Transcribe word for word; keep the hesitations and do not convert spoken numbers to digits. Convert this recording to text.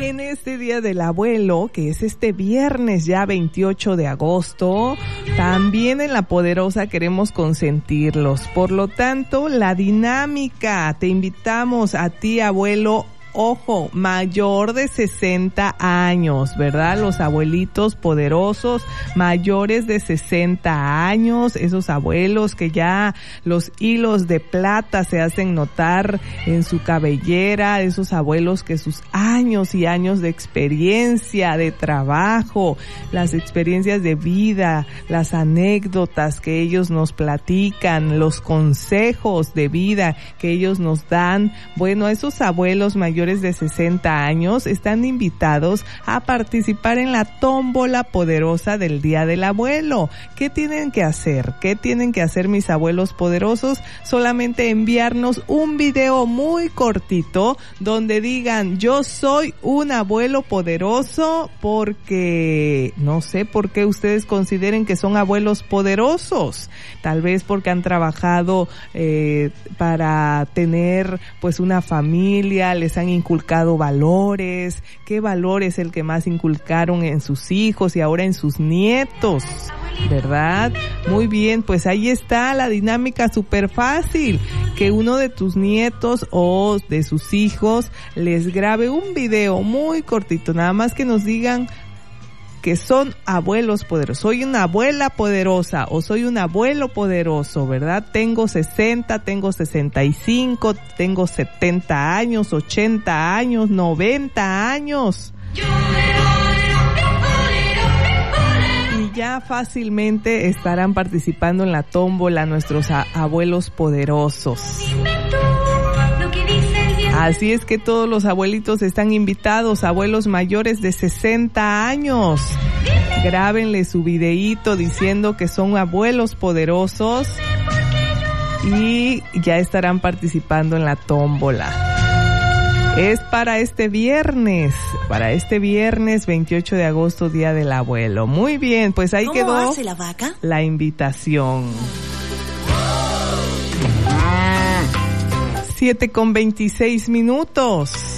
En este Día del Abuelo, que es este viernes ya veintiocho de agosto, también en La Poderosa queremos consentirlos. Por lo tanto, la dinámica, te invitamos a ti, abuelo, ojo, mayor de sesenta años, ¿verdad? Los abuelitos poderosos, mayores de sesenta años, esos abuelos que ya los hilos de plata se hacen notar en su cabellera, esos abuelos que sus años y años de experiencia, de trabajo, las experiencias de vida, las anécdotas que ellos nos platican, los consejos de vida que ellos nos dan, bueno, esos abuelos mayores de sesenta años están invitados a participar en la tómbola poderosa del Día del Abuelo. ¿Qué tienen que hacer? ¿Qué tienen que hacer mis abuelos poderosos? Solamente enviarnos un video muy cortito donde digan, yo soy un abuelo poderoso porque, no sé por qué ustedes consideren que son abuelos poderosos. Tal vez porque han trabajado eh, para tener pues una familia, les han inculcado valores. ¿Qué valor es el que más inculcaron en sus hijos y ahora en sus nietos? ¿Verdad? Muy bien, pues ahí está la dinámica súper fácil. Que uno de tus nietos o de sus hijos les grabe un video muy cortito, nada más que nos digan que son abuelos poderosos. Soy una abuela poderosa o soy un abuelo poderoso, ¿verdad? Tengo sesenta, tengo sesenta y cinco, tengo setenta años, ochenta años, noventa años. Y ya fácilmente estarán participando en la tómbola nuestros a- abuelos poderosos. Así es que todos los abuelitos están invitados, abuelos mayores de sesenta años. Grábenle su videíto diciendo que son abuelos poderosos y ya estarán participando en la tómbola. Es para este viernes, para este viernes veintiocho de agosto, Día del Abuelo. Muy bien, pues ahí quedó ¿Cómo hace la vaca? La invitación. siete con veintiséis minutos.